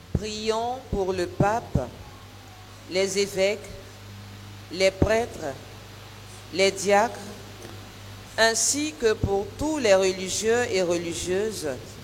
Prions pour le pape, les évêques, les prêtres, les diacres, ainsi que pour tous les religieux et religieuses